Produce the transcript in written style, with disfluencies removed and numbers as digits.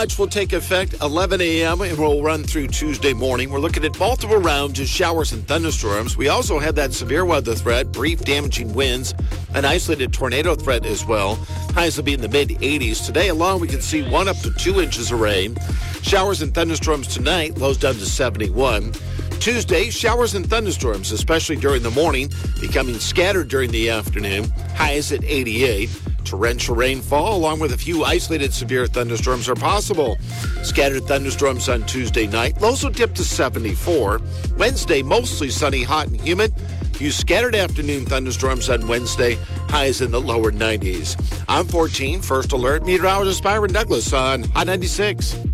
watch will take effect 11 a.m. and will run through Tuesday morning. We're looking at multiple rounds of showers and thunderstorms. We also have that severe weather threat, brief damaging winds, an isolated tornado threat as well. Highs will be in the mid-80s. Today alone, we can see 1 up to 2 inches of rain. Showers and thunderstorms tonight, lows down to 71. Tuesday, showers and thunderstorms, especially during the morning, becoming scattered during the afternoon. Highs at 88. Torrential rainfall, along with a few isolated severe thunderstorms, are possible. Scattered thunderstorms on Tuesday night. Lows will dip to 74. Wednesday, mostly sunny, hot, and humid. Few scattered afternoon thunderstorms on Wednesday. Highs in the lower 90s. I'm 14, First Alert meteorologist Byron Douglas on Hot 96.